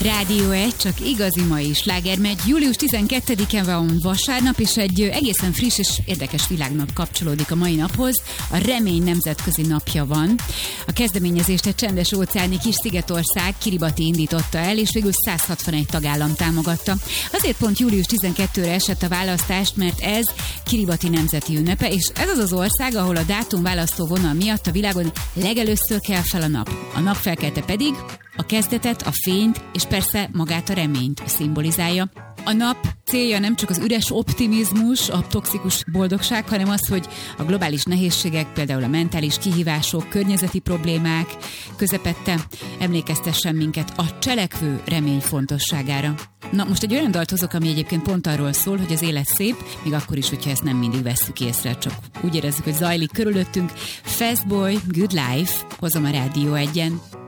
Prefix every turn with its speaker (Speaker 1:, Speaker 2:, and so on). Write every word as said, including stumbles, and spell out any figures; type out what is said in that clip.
Speaker 1: Rádió egy, csak igazi mai sláger megy. július tizenkettedike van vasárnap, és egy egészen friss és érdekes világnap kapcsolódik a mai naphoz. A Remény nemzetközi napja van. A kezdeményezést egy csendes óceáni kis szigetország, Kiribati indította el, és végül száz hatvanegy tagállam támogatta. Azért pont július tizenkettedikére esett a választást, mert ez Kiribati nemzeti ünnepe, és ez az az ország, ahol a dátum választó vonal miatt a világon legelőször kell fel a nap. A napfelkelte pedig a kezdetet, a fényt, és persze magát a reményt szimbolizálja. A nap célja nem csak az üres optimizmus, a toxikus boldogság, hanem az, hogy a globális nehézségek, például a mentális kihívások, környezeti problémák közepette emlékeztessen minket a cselekvő remény fontosságára. Na, most egy olyan dalt hozok, ami egyébként pont arról szól, hogy az élet szép, még akkor is, hogyha ezt nem mindig vesszük észre, csak úgy érezzük, hogy zajlik körülöttünk. Fastboy, Good Life, hozom a Rádió egyen.